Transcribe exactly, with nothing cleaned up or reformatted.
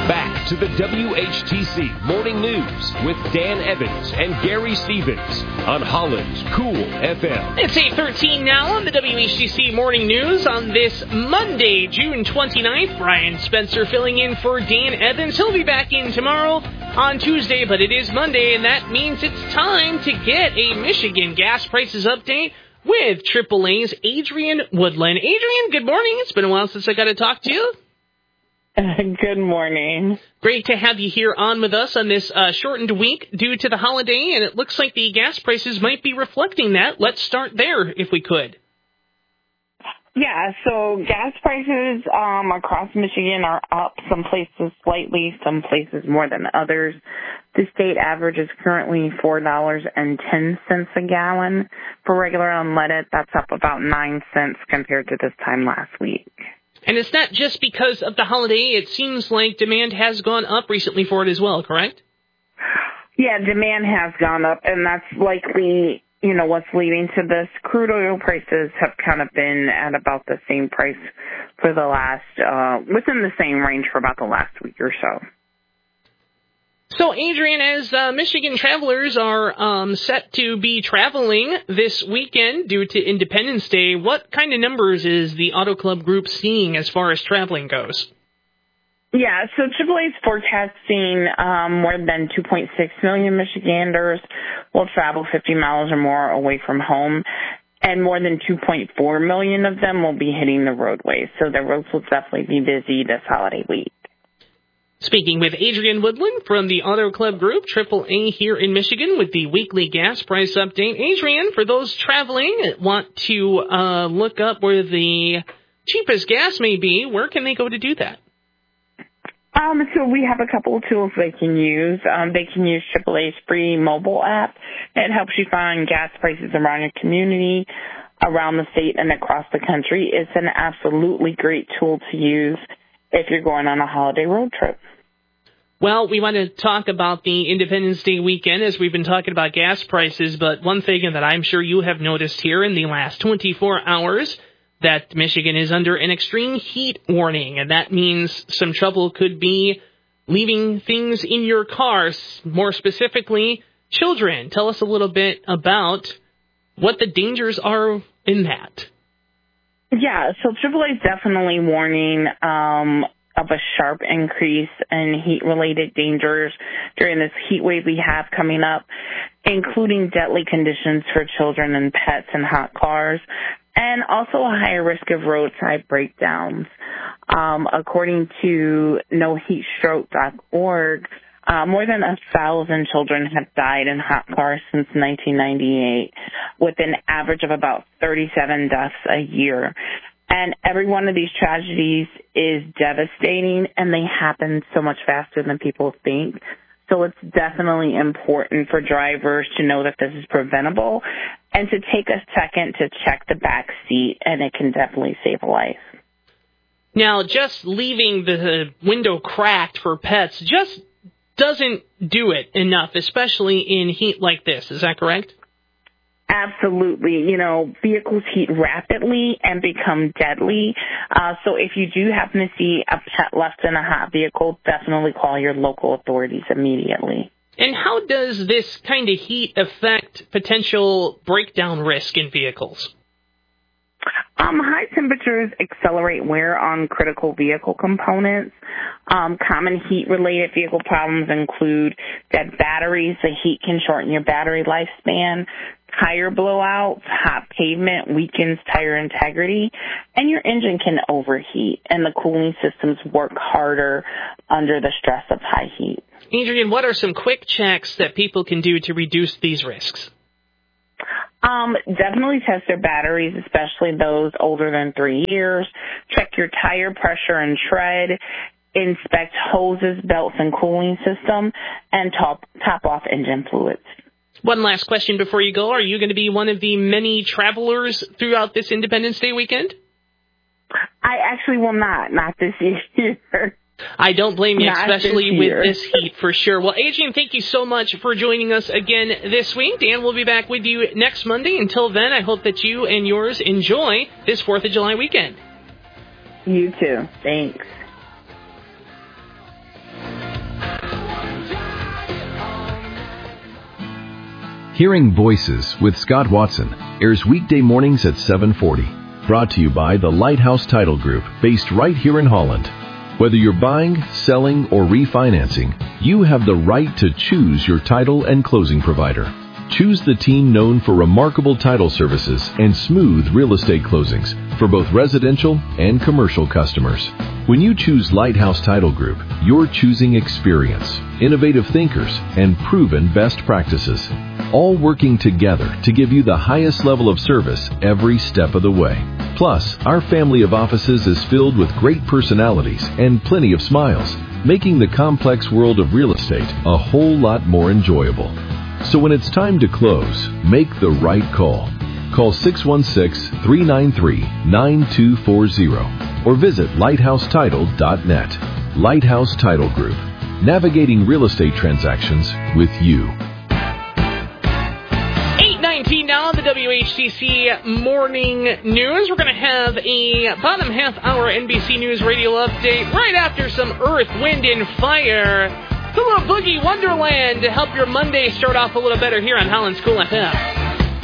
Back to the W H T C Morning News with Dan Evans and Gary Stevens on Holland's Cool F M. It's eight thirteen now on the W H T C Morning News on this Monday, June twenty-ninth. Brian Spencer filling in for Dan Evans. He'll be back in tomorrow on Tuesday, but it is Monday, and that means it's time to get a Michigan gas prices update with triple A's Adrian Woodland. Adrian, good morning. It's been a while since I got to talk to you. Good morning. Great to have you here on with us on this uh, shortened week due to the holiday, and it looks like the gas prices might be reflecting that. Let's start there, if we could. Yeah, so gas prices um, across Michigan are up, some places slightly, some places more than others. The state average is currently four dollars and ten cents a gallon. For regular unleaded, that's up about nine cents compared to this time last week. And it's not just because of the holiday. It seems like demand has gone up recently for it as well, correct? Yeah, demand has gone up, and that's likely, you know, what's leading to this. Crude oil prices have kind of been at about the same price for the last, uh, within the same range for about the last week or so. So, Adrian, as uh, Michigan travelers are um, set to be traveling this weekend due to Independence Day, what kind of numbers is the Auto Club Group seeing as far as traveling goes? Yeah, so triple A is forecasting um, more than two point six million Michiganders will travel fifty miles or more away from home, and more than two point four million of them will be hitting the roadways. So the roads will definitely be busy this holiday week. Speaking with Adrian Woodland from the Auto Club Group, triple A here in Michigan with the weekly gas price update. Adrian, for those traveling that want to uh, look up where the cheapest gas may be, where can they go to do that? Um, so we have a couple of tools they can use. Um, they can use triple A's free mobile app. It helps you find gas prices around your community, around the state, and across the country. It's an absolutely great tool to use if you're going on a holiday road trip. Well, we want to talk about the Independence Day weekend as we've been talking about gas prices, but one thing that I'm sure you have noticed here in the last twenty-four hours, that Michigan is under an extreme heat warning, and that means some trouble could be leaving things in your cars, more specifically, children. Tell us a little bit about what the dangers are in that. Yeah, so triple A is definitely warning um, of a sharp increase in heat-related dangers during this heat wave we have coming up, including deadly conditions for children and pets in hot cars, and also a higher risk of roadside breakdowns. Um, according to no heat stroke dot org, Uh, more than a thousand children have died in hot cars since nineteen ninety-eight, with an average of about thirty-seven deaths a year. And every one of these tragedies is devastating, and they happen so much faster than people think. So it's definitely important for drivers to know that this is preventable and to take a second to check the back seat, and it can definitely save a life. Now, just leaving the window cracked for pets just doesn't do it enough, especially in heat like this. Is that correct? Absolutely. You know, vehicles heat rapidly and become deadly. Uh, so if you do happen to see a pet left in a hot vehicle, definitely call your local authorities immediately. And how does this kind of heat affect potential breakdown risk in vehicles? Um, high temperatures accelerate wear on critical vehicle components. Um, common heat-related vehicle problems include dead batteries. The heat can shorten your battery lifespan. Tire blowouts, hot pavement weakens tire integrity, and your engine can overheat, and the cooling systems work harder under the stress of high heat. Adrian, what are some quick checks that people can do to reduce these risks? Um, definitely test their batteries, especially those older than three years. Check your tire pressure and tread. Inspect hoses, belts, and cooling system, and top, top off engine fluids. One last question before you go. Are you going to be one of the many travelers throughout this Independence Day weekend? I actually will not, not this year. I don't blame you, Not especially this with year. this heat, for sure. Well, Adrian, thank you so much for joining us again this week. Dan will be back with you next Monday. Until then, I hope that you and yours enjoy this fourth of July weekend. You too. Thanks. Hearing Voices with Scott Watson airs weekday mornings at seven forty. Brought to you by the Lighthouse Title Group, based right here in Holland. Whether you're buying, selling, or refinancing, you have the right to choose your title and closing provider. Choose the team known for remarkable title services and smooth real estate closings for both residential and commercial customers. When you choose Lighthouse Title Group, you're choosing experience, innovative thinkers, and proven best practices, all working together to give you the highest level of service every step of the way. Plus, our family of offices is filled with great personalities and plenty of smiles, making the complex world of real estate a whole lot more enjoyable. So when it's time to close, make the right call. Call six one six, three nine three, nine two four zero or visit lighthouse title dot net. Lighthouse Title Group, navigating real estate transactions with you. eight nineteen now on the W H T C Morning News. We're going to have a bottom half hour N B C News radio update right after some Earth, Wind, and Fire. It's a little Boogie Wonderland to help your Monday start off a little better here on Holland's Cool F M.